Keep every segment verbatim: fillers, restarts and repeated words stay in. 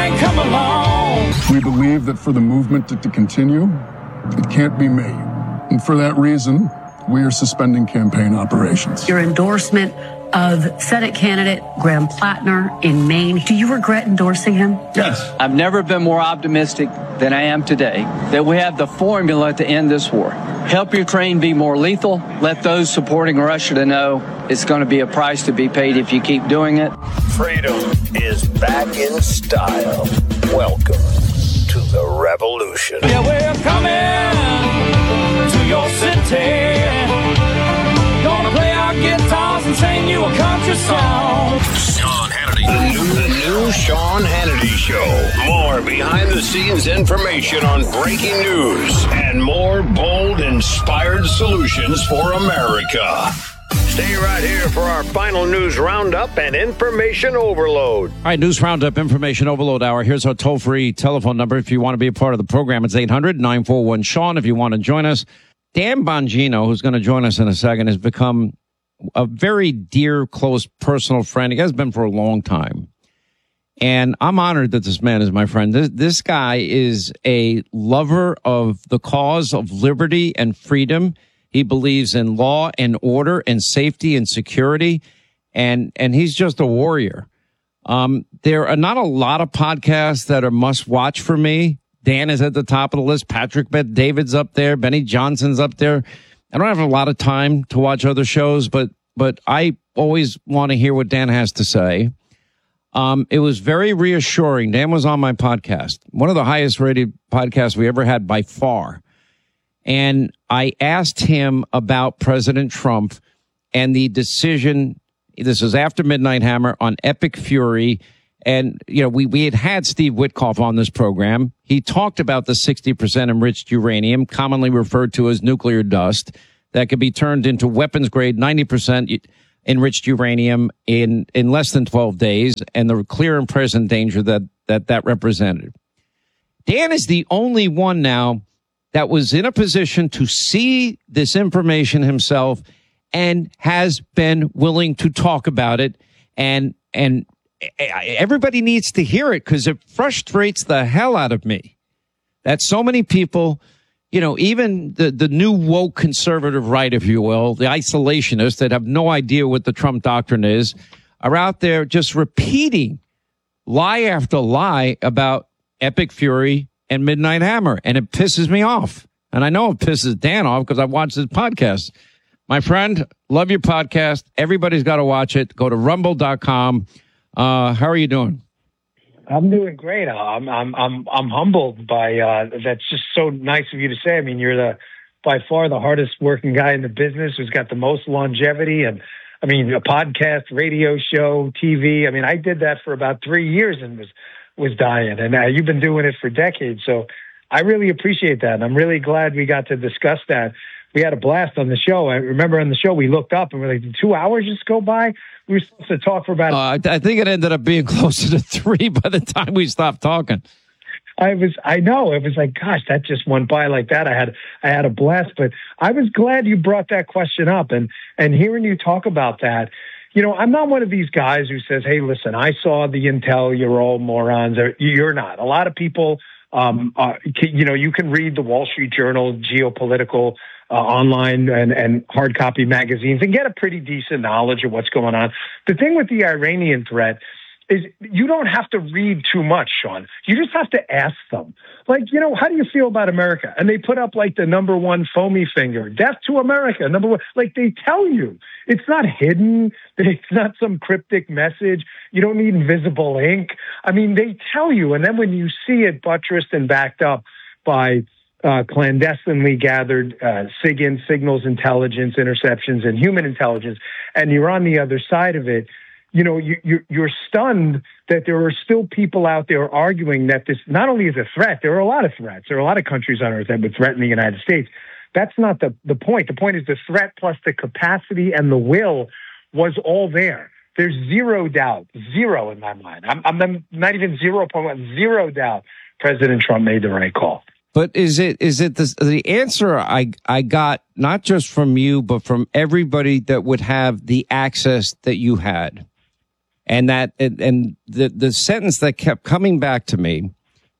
ain't come along. We believe that for the movement to, to continue, it can't be me. And for that reason, we are suspending campaign operations. Your endorsement of Senate candidate Graham Plattner in Maine. Do you regret endorsing him? Yes. I've never been more optimistic than I am today that we have the formula to end this war. Help Ukraine be more lethal. Let those supporting Russia to know it's going to be a price to be paid if you keep doing it. Freedom is back in style. Welcome to the revolution. Yeah, we're coming to your city. Gonna play our guitars and sing you a country song. Sean Hannity. The new, the new Sean Hannity Show. More behind-the-scenes information on breaking news and more bold, inspired solutions for America. Stay right here for our final news roundup and information overload. All right, news roundup, information overload hour. Here's our toll-free telephone number. If you want to be a part of the program, it's eight hundred nine four one Sean. If you want to join us, Dan Bongino, who's going to join us in a second, has become a very dear, close, personal friend. He has been for a long time. And I'm honored that this man is my friend. This, this guy is a lover of the cause of liberty and freedom. He believes in law and order and safety and security. And, and he's just a warrior. Um, there are not a lot of podcasts that are must watch for me. Dan is at the top of the list. Patrick Bet-David's up there. Benny Johnson's up there. I don't have a lot of time to watch other shows, but but I always want to hear what Dan has to say. Um, it was very reassuring. Dan was on my podcast, one of the highest rated podcasts we ever had by far. And I asked him about President Trump and the decision. This was after Midnight Hammer on Epic Fury. And, you know, we, we had had Steve Witkoff on this program. He talked about the sixty percent enriched uranium, commonly referred to as nuclear dust, that could be turned into weapons grade ninety percent enriched uranium in, in less than twelve days, and the clear and present danger that, that that represented. Dan is the only one now that was in a position to see this information himself and has been willing to talk about it. And, and, everybody needs to hear it because it frustrates the hell out of me that so many people, you know, even the, the new woke conservative right, if you will, the isolationists that have no idea what the Trump doctrine is, are out there just repeating lie after lie about Epic Fury and Midnight Hammer. And it pisses me off. And I know it pisses Dan off because I watched his podcast. My friend, love your podcast. Everybody's got to watch it. Go to rumble dot com. Uh, how are you doing? I'm doing great. I'm I'm I'm I'm humbled by uh, that's just so nice of you to say. I mean, you're the by far the hardest working guy in the business, who's got the most longevity, and I mean, a podcast, radio show, T V. I mean, I did that for about three years and was was dying, and uh, you've been doing it for decades. So I really appreciate that, and I'm really glad we got to discuss that. We had a blast on the show. I remember on the show we looked up and we're like, did two hours just go by? We were supposed to talk for about. Uh, I think it ended up being closer to three by the time we stopped talking. I was, I know, it was like, gosh, that just went by like that. I had, I had a blast, but I was glad you brought that question up, and and hearing you talk about that. You know, I'm not one of these guys who says, hey, listen, I saw the intel. You're all morons. You're not. A lot of people, um, uh, you know, you can read the Wall Street Journal, geopolitical. Uh, online and, and hard copy magazines and get a pretty decent knowledge of what's going on. The thing with the Iranian threat is you don't have to read too much, Sean. You just have to ask them. Like, you know, how do you feel about America? And they put up like the number one foamy finger, death to America, number one. Like they tell you. It's not hidden. It's not some cryptic message. You don't need invisible ink. I mean, they tell you. And then when you see it buttressed and backed up by Uh, clandestinely gathered uh, SIGINT, signals intelligence, interceptions, and human intelligence, and you're on the other side of it, you know, you, you're, you're stunned that there are still people out there arguing that this not only is a threat, there are a lot of threats. There are a lot of countries on earth that would threaten the United States. That's not the, the point. The point is the threat plus the capacity and the will was all there. There's zero doubt, zero in my mind. I'm, I'm not even zero point one, zero doubt President Trump made the right call. But is it is it the, the answer I I got not just from you, but from everybody that would have the access that you had? And that, and the, the sentence that kept coming back to me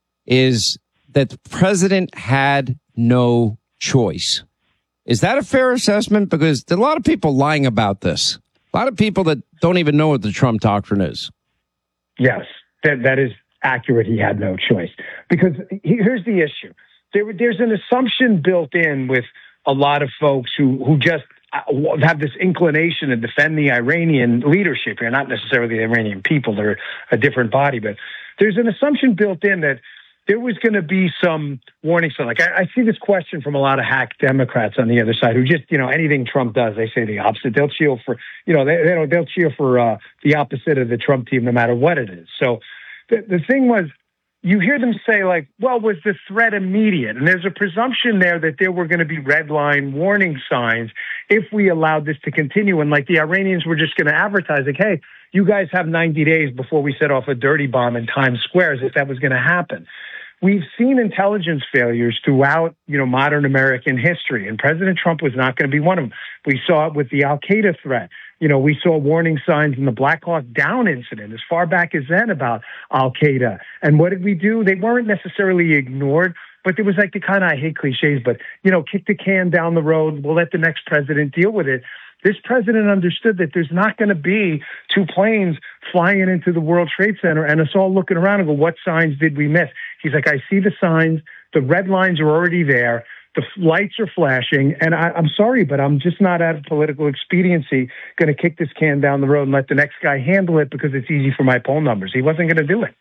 is that the president had no choice. Is that a fair assessment? Because there are a lot of people lying about this. A lot of people that don't even know what the Trump doctrine is. Yes, that that is accurate. He had no choice. Because here's the issue. There, there's an assumption built in with a lot of folks who, who just have this inclination to defend the Iranian leadership here, not necessarily the Iranian people. They're a different body. But there's an assumption built in that there was going to be some warning sign. Like I, I see this question from a lot of hack Democrats on the other side who just, you know, anything Trump does, they say the opposite. They'll cheer for, you know, they, they don't, they'll cheer for uh, the opposite of the Trump team, no matter what it is. So the, the thing was, you hear them say like, well, was the threat immediate? And there's a presumption there that there were going to be red line warning signs if we allowed this to continue. And like the Iranians were just going to advertise like, hey, you guys have ninety days before we set off a dirty bomb in Times Square, as if that was going to happen. We've seen intelligence failures throughout, you know, modern American history, and President Trump was not going to be one of them. We saw it with the Al-Qaeda threat. You know, we saw warning signs in the Black Hawk Down incident as far back as then about Al-Qaeda. And what did we do? They weren't necessarily ignored, but there was like the kind of, I hate cliches, but, you know, kick the can down the road. We'll let the next president deal with it. This president understood that there's not going to be two planes flying into the World Trade Center and us all looking around and go, what signs did we miss? He's like, I see the signs. The red lines are already there. The lights are flashing. And I, I'm sorry, but I'm just not out of political expediency going to kick this can down the road and let the next guy handle it because it's easy for my poll numbers. He wasn't going to do it.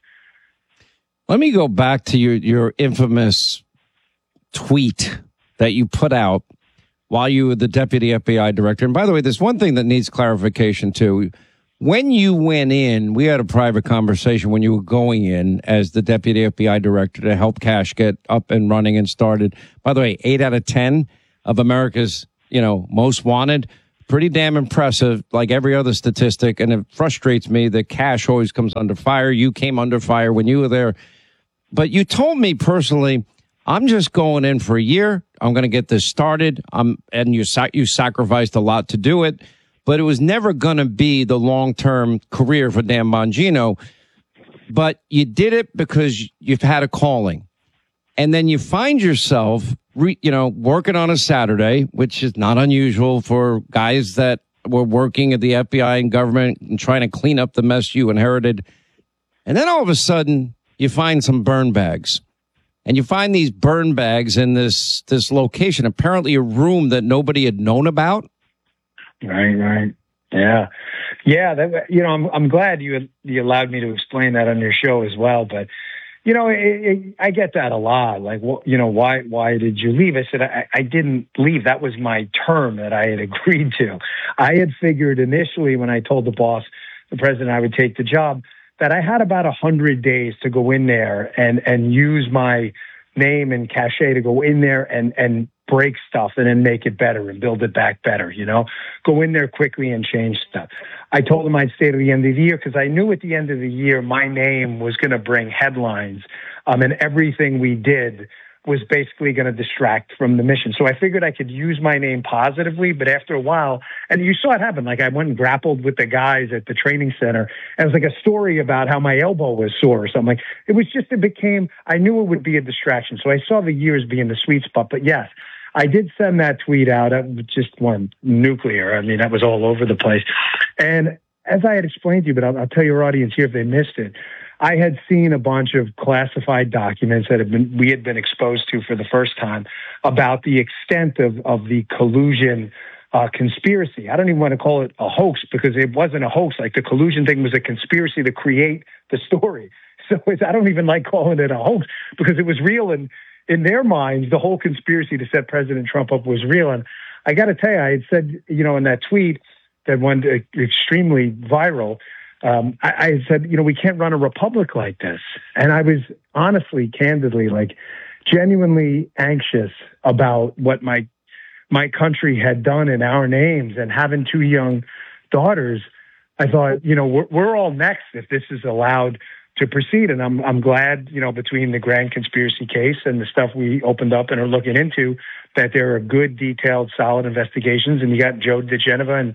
Let me go back to your, your infamous tweet that you put out while you were the deputy F B I director. And by the way, there's one thing that needs clarification too. When you went in, we had a private conversation when you were going in as the deputy F B I director to help Kash get up and running and started. By the way, eight out of ten of America's, you know, most wanted. Pretty damn impressive, like every other statistic. And it frustrates me that Kash always comes under fire. You came under fire when you were there. But you told me personally, I'm just going in for a year. I'm going to get this started. Um, and you sac- you sacrificed a lot to do it, but it was never going to be the long-term career for Dan Bongino. But you did it because you've had a calling. And then you find yourself, re- you know, working on a Saturday, which is not unusual for guys that were working at the F B I and government and trying to clean up the mess you inherited. And then all of a sudden, you find some burn bags. And you find these burn bags in this this location, apparently a room that nobody had known about. Right, right. Yeah. Yeah, that, you know, I'm I'm glad you you allowed me to explain that on your show as well. But, you know, it, it, I get that a lot. Like, well, you know, why why did you leave? I said, I, I didn't leave. That was my term that I had agreed to. I had figured initially when I told the boss, the president, I would take the job, that I had about one hundred days to go in there and, and use my name and cachet to go in there and, and break stuff and then make it better and build it back better, you know, go in there quickly and change stuff. I told him I'd stay to the end of the year because I knew at the end of the year my name was going to bring headlines um, and everything we did was basically going to distract from the mission. So I figured I could use my name positively, but after a while, and you saw it happen, like I went and grappled with the guys at the training center, and it was like a story about how my elbow was sore or something. Like, it was just, it became, I knew it would be a distraction. So I saw the years being the sweet spot, but yes, I did send that tweet out. It just went nuclear. I mean, that was all over the place. And as I had explained to you, but I'll, I'll tell your audience here if they missed it, I had seen a bunch of classified documents that had been, we had been exposed to for the first time about the extent of, of the collusion uh, conspiracy. I don't even want to call it a hoax because it wasn't a hoax. Like the collusion thing was a conspiracy to create the story. So it's, I don't even like calling it a hoax because it was real. And in their minds, the whole conspiracy to set President Trump up was real. And I got to tell you, I had said, you know, in that tweet that went extremely viral, Um, I, I said, you know, we can't run a republic like this. And I was honestly, candidly, like genuinely anxious about what my my country had done in our names. And having two young daughters, I thought, you know, we're, we're all next if this is allowed to proceed. And I'm I'm glad, you know, between the grand conspiracy case and the stuff we opened up and are looking into, that there are good, detailed, solid investigations. And you got Joe diGenova and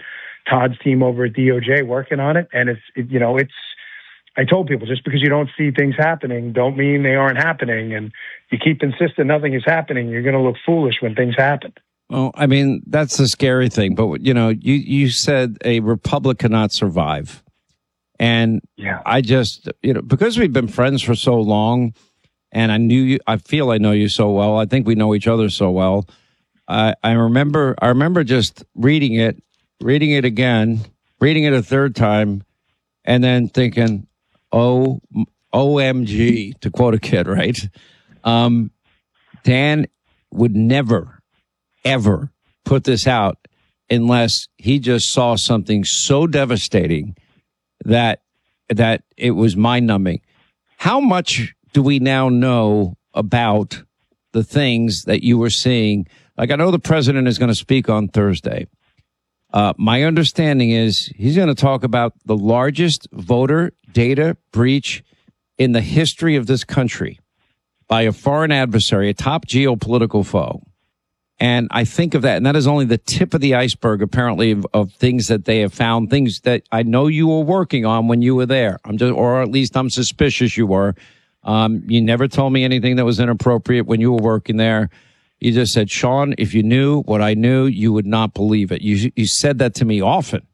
Todd's team over at D O J working on it. And it's, it, you know, it's, I told people, just because you don't see things happening, don't mean they aren't happening. And you keep insisting nothing is happening, you're going to look foolish when things happen. Well, I mean, that's the scary thing. But, you know, you, you said a republic cannot survive. And yeah. I just, you know, because we've been friends for so long, and I knew you, I feel I know you so well. I think we know each other so well. I, I remember, I remember just reading it, reading it again, reading it a third time, and then thinking, oh, O M G, to quote a kid, right? Um, Dan would never, ever put this out unless he just saw something so devastating that that it was mind-numbing. How much do we now know about the things that you were seeing? Like, I know the president is going to speak on Thursday. Uh, my understanding is he's going to talk about the largest voter data breach in the history of this country by a foreign adversary, a top geopolitical foe. And I think of that, and that is only the tip of the iceberg, apparently, of, of things that they have found, things that I know you were working on when you were there. I'm just, or at least I'm suspicious you were. Um, you never told me anything that was inappropriate when you were working there. You just said, Sean, if you knew what I knew, you would not believe it. You you said that to me often.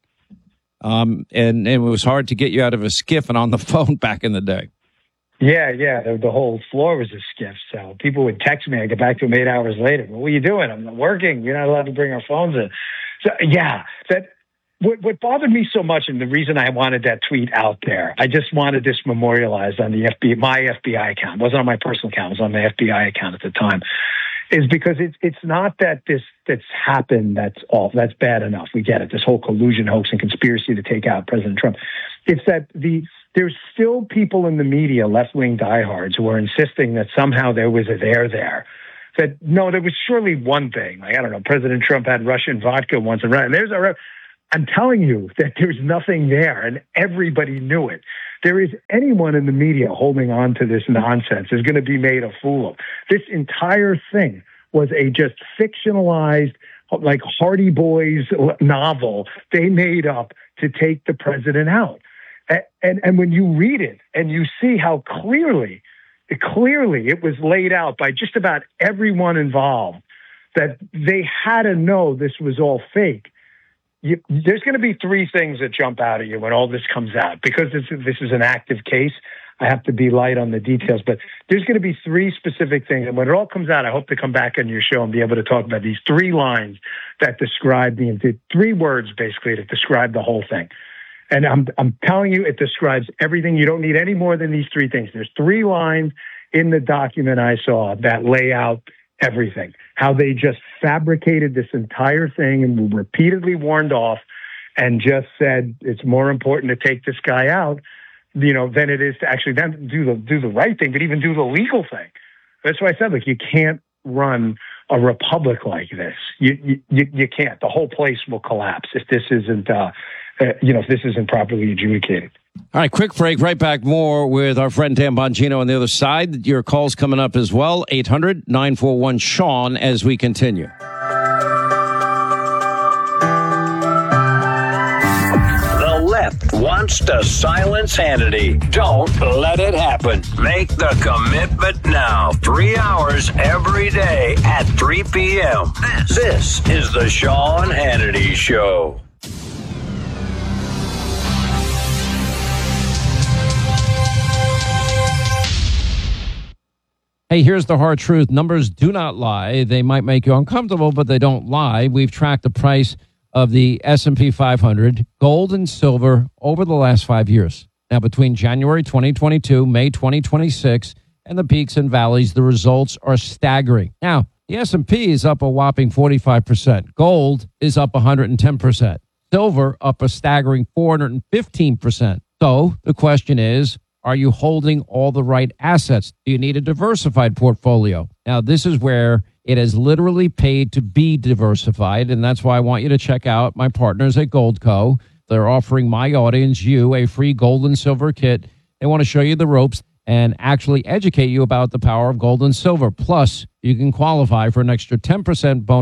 Um, and, and it was hard to get you out of a skiff and on the phone back in the day. Yeah, yeah. The, the whole floor was a skiff. So people would text me. I get back to them eight hours later. What are you doing? I'm working. You're not allowed to bring our phones in. So, yeah, that what, what bothered me so much, and the reason I wanted that tweet out there, I just wanted this memorialized on the F B I, my F B I account. It wasn't on my personal account. It was on the F B I account at the time. Is because it's it's not that this that's happened that's all that's bad enough. We get it. This whole collusion hoax and conspiracy to take out President Trump. It's that the there's still people in the media, left wing diehards, who are insisting that somehow there was a there there. That no, there was surely one thing. Like, I don't know, President Trump had Russian vodka once, and there's a. I'm telling you that there's nothing there, and everybody knew it. There is anyone in the media holding on to this nonsense is going to be made a fool of. This entire thing was a just fictionalized, like Hardy Boys novel they made up to take the president out. And, and, and when you read it and you see how clearly, clearly it was laid out by just about everyone involved that they had to know this was all fake. You, there's going to be three things that jump out at you when all this comes out. Because this, this is an active case, I have to be light on the details. But there's going to be three specific things. And when it all comes out, I hope to come back on your show and be able to talk about these three lines that describe the, the three words, basically, that describe the whole thing. And I'm, I'm telling you, it describes everything. You don't need any more than these three things. There's three lines in the document I saw that lay out everything, how they just fabricated this entire thing and were repeatedly warned off and just said it's more important to take this guy out, you know, than it is to actually then do the do the right thing, but even do the legal thing. That's why I said, like, you can't run a republic like this. You you you can't. The whole place will collapse if this isn't uh, uh, you know if this isn't properly adjudicated. All right, quick break. Right back more with our friend Dan Bongino on the other side. Your call's coming up as well. eight hundred nine four one Sean as we continue. The left wants to silence Hannity. Don't let it happen. Make the commitment now. Three hours every day at three p.m. This, this is the Sean Hannity Show. Hey, here's the hard truth. Numbers do not lie. They might make you uncomfortable, but they don't lie. We've tracked the price of the S and P five hundred, gold and silver, over the last five years. Now, between January twenty twenty-two, May twenty twenty-six, and the peaks and valleys, the results are staggering. Now, the S and P is up a whopping forty-five percent. Gold is up one hundred ten percent. Silver up a staggering four hundred fifteen percent. So the question is, are you holding all the right assets? Do you need a diversified portfolio? Now, this is where it has literally paid to be diversified, and that's why I want you to check out my partners at Goldco. They're offering my audience, you, a free gold and silver kit. They want to show you the ropes and actually educate you about the power of gold and silver. Plus, you can qualify for an extra ten percent bonus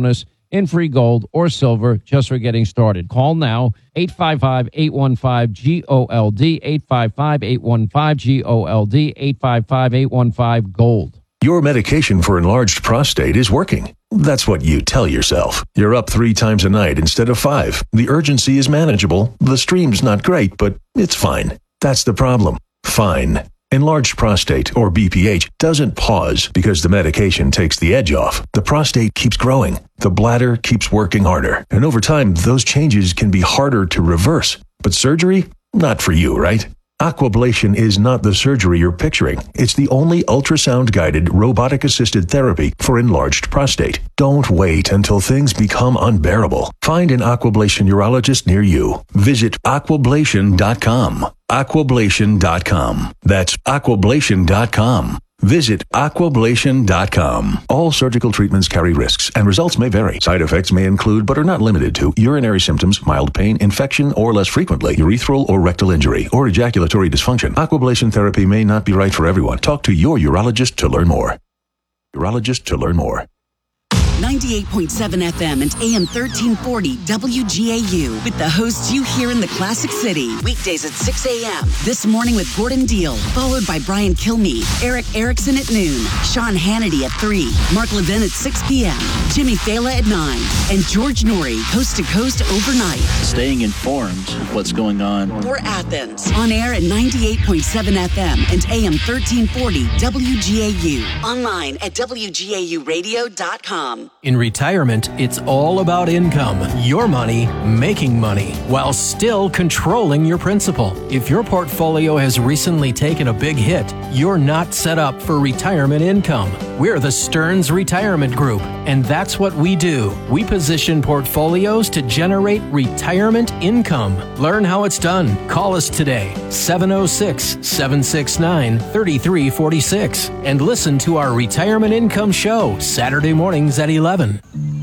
in free gold or silver just for getting started. Call now, eight five five, eight one five, G O L D, eight five five, eight one five, G O L D, eight five five, eight one five, GOLD. Your medication for enlarged prostate is working. That's what you tell yourself. You're up three times a night instead of five. The urgency is manageable. The stream's not great, but it's fine. That's the problem. Fine. Enlarged prostate, or B P H, doesn't pause because the medication takes the edge off. The prostate keeps growing. The bladder keeps working harder. And over time, those changes can be harder to reverse. But surgery? Not for you, right? Aquablation is not the surgery you're picturing. It's the only ultrasound-guided, robotic-assisted therapy for enlarged prostate. Don't wait until things become unbearable. Find an Aquablation urologist near you. Visit aquablation dot com. aquablation dot com. That's aquablation dot com. Visit aquablation dot com. All surgical treatments carry risks, and results may vary. Side effects may include, but are not limited to, urinary symptoms, mild pain, infection, or less frequently, urethral or rectal injury, or ejaculatory dysfunction. Aquablation therapy may not be right for everyone. Talk to your urologist to learn more. Urologist to learn more. ninety-eight point seven F M and A M thirteen forty W G A U with the hosts you hear in the Classic City. Weekdays at six a.m. This morning with Gordon Deal, followed by Brian Kilmeade, Eric Erickson at noon, Sean Hannity at three, Mark Levin at six p.m., Jimmy Fallon at nine, and George Norrie, coast to coast overnight. Staying informed of what's going on. For Athens, on air at ninety-eight point seven F M and A M thirteen forty W G A U. Online at W G A U radio dot com. In retirement, it's all about income. Your money making money while still controlling your principal. If your portfolio has recently taken a big hit, you're not set up for retirement income. We're the Stearns Retirement Group, and that's what we do. We position portfolios to generate retirement income. Learn how it's done. Call us today, seven oh six, seven six nine, three three four six, and listen to our Retirement Income Show, Saturday mornings at eleven.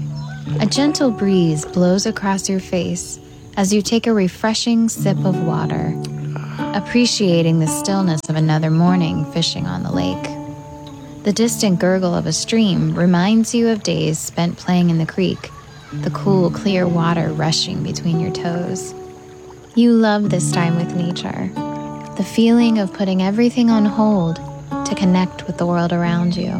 A gentle breeze blows across your face as you take a refreshing sip of water, appreciating the stillness of another morning fishing on the lake. The distant gurgle of a stream reminds you of days spent playing in the creek, the cool, clear water rushing between your toes. You love this time with nature, the feeling of putting everything on hold to connect with the world around you.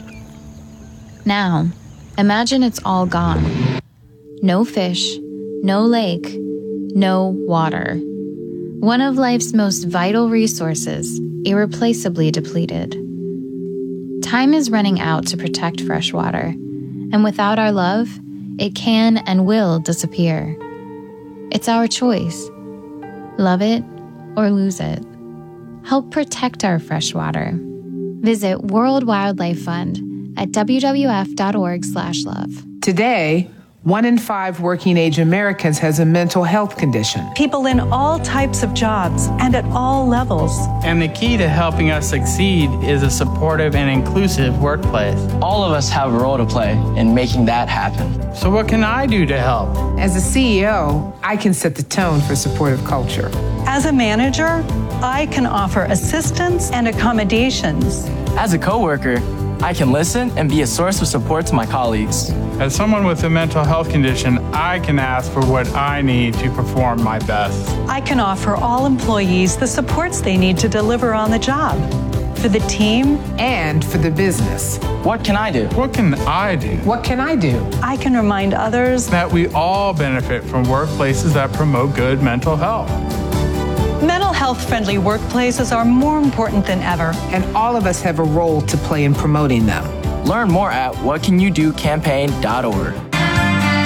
Now, imagine it's all gone. No fish, no lake, no water. One of life's most vital resources, irreplaceably depleted. Time is running out to protect fresh water, and without our love, it can and will disappear. It's our choice. Love it or lose it. Help protect our fresh water. Visit World Wildlife Fund at w w f dot org slash love. Today, one in five working-age Americans has a mental health condition. People in all types of jobs and at all levels. And the key to helping us succeed is a supportive and inclusive workplace. All of us have a role to play in making that happen. So what can I do to help? As a C E O, I can set the tone for supportive culture. As a manager, I can offer assistance and accommodations. As a coworker, I can listen and be a source of support to my colleagues. As someone with a mental health condition, I can ask for what I need to perform my best. I can offer all employees the supports they need to deliver on the job, for the team and for the business. What can I do? What can I do? What can I do? I can remind others that we all benefit from workplaces that promote good mental health. Mental health-friendly workplaces are more important than ever. And all of us have a role to play in promoting them. Learn more at what can you do campaign dot org.